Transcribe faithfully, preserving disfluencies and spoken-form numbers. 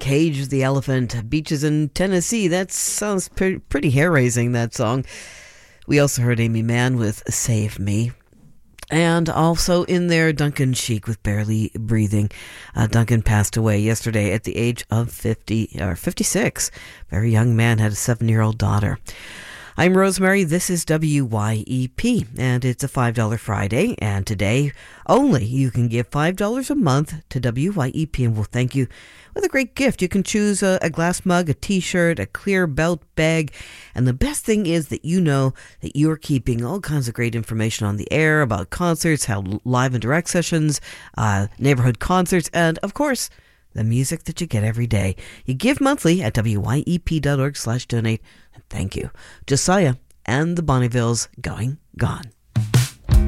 Cage the Elephant, Beaches in Tennessee. That sounds pre- pretty hair-raising, that song. We also heard Amy Mann with Save Me. And also in there, Duncan Sheik with Barely Breathing. Uh, Duncan passed away yesterday at the age of fifty, or fifty-six. Very young man, had a seven-year-old daughter. I'm Rosemary, this is W Y E P, and it's a five dollars Friday, and today only you can give five dollars a month to W Y E P, and we'll thank you with a great gift. You can choose a, a glass mug, a t-shirt, a clear belt bag, and the best thing is that you know that you're keeping all kinds of great information on the air about concerts, how live and direct sessions, uh, neighborhood concerts, and of course, the music that you get every day. You give monthly at W Y E P dot org slash donate. Thank you. Josiah and the Bonnevilles, Going Gone.